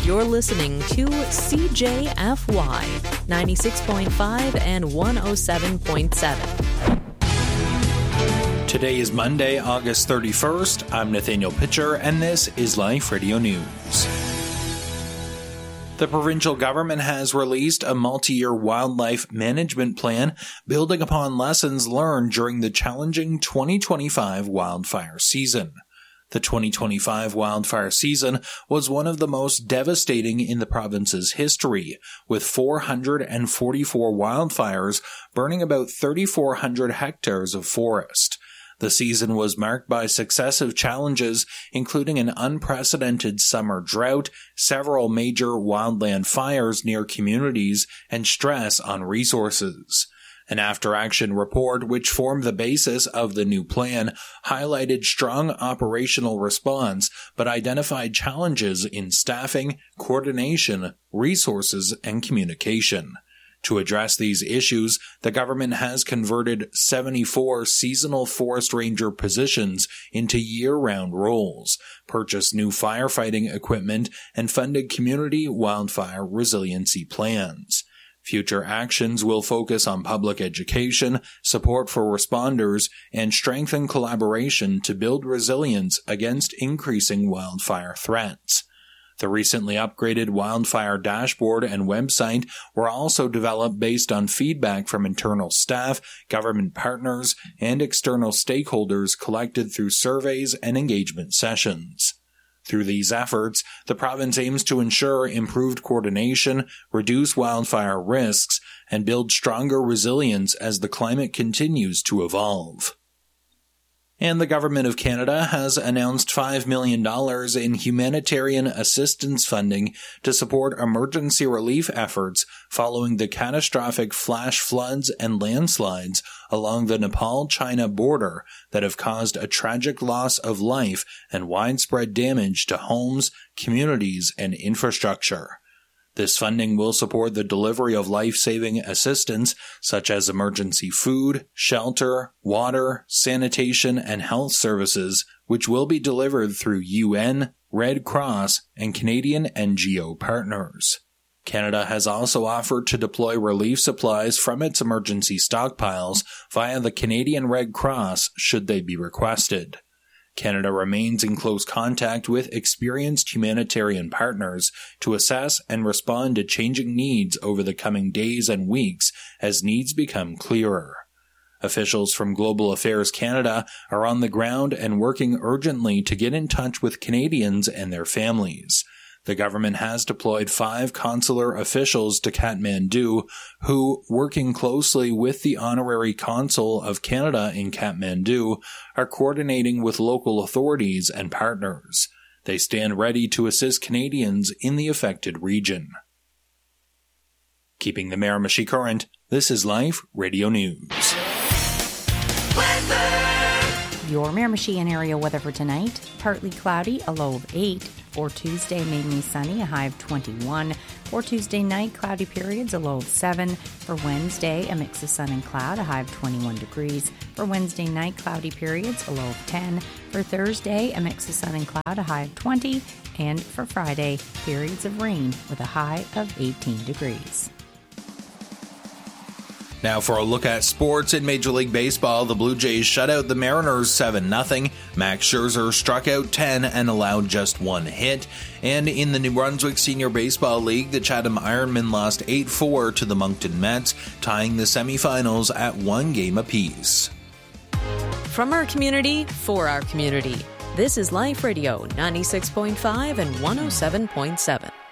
You're listening to CJFY 96.5 and 107.7. Today is Monday, August 31st. I'm Nathaniel Pitcher, and this is Life Radio News. The provincial government has released a multi-year wildlife management plan building upon lessons learned during the challenging 2025 wildfire season. The 2025 wildfire season was one of the most devastating in the province's history, with 444 wildfires burning about 3,400 hectares of forest. The season was marked by successive challenges, including an unprecedented summer drought, several major wildland fires near communities, and stress on resources. An after-action report, which formed the basis of the new plan, highlighted strong operational response, but identified challenges in staffing, coordination, resources, and communication. To address these issues, the government has converted 74 seasonal forest ranger positions into year-round roles, purchased new firefighting equipment, and funded community wildfire resiliency plans. Future actions will focus on public education, support for responders, and strengthen collaboration to build resilience against increasing wildfire threats. The recently upgraded wildfire dashboard and website were also developed based on feedback from internal staff, government partners, and external stakeholders collected through surveys and engagement sessions. Through these efforts, the province aims to ensure improved coordination, reduce wildfire risks, and build stronger resilience as the climate continues to evolve. And the Government of Canada has announced $5 million in humanitarian assistance funding to support emergency relief efforts following the catastrophic flash floods and landslides along the Nepal-China border that have caused a tragic loss of life and widespread damage to homes, communities, and infrastructure. This funding will support the delivery of life-saving assistance such as emergency food, shelter, water, sanitation, and health services, which will be delivered through UN, Red Cross, and Canadian NGO partners. Canada has also offered to deploy relief supplies from its emergency stockpiles via the Canadian Red Cross should they be requested. Canada remains in close contact with experienced humanitarian partners to assess and respond to changing needs over the coming days and weeks as needs become clearer. Officials from Global Affairs Canada are on the ground and working urgently to get in touch with Canadians and their families. The government has deployed 5 consular officials to Kathmandu who, working closely with the Honorary Consul of Canada in Kathmandu, are coordinating with local authorities and partners. They stand ready to assist Canadians in the affected region. Keeping the Miramichi current, this is Life Radio News. Your Miramichi and area weather for tonight: partly cloudy, a low of 8. For Tuesday, mainly sunny, a high of 21. For Tuesday night, cloudy periods, a low of 7. For Wednesday, a mix of sun and cloud, a high of 21 degrees. For Wednesday night, cloudy periods, a low of 10. For Thursday, a mix of sun and cloud, a high of 20. And for Friday, periods of rain with a high of 18 degrees. Now for a look at sports in Major League Baseball, the Blue Jays shut out the Mariners 7-0. Max Scherzer struck out 10 and allowed just 1 hit. And in the New Brunswick Senior Baseball League, the Chatham Ironmen lost 8-4 to the Moncton Mets, tying the semifinals at 1 game apiece. From our community, for our community. This is Life Radio 96.5 and 107.7.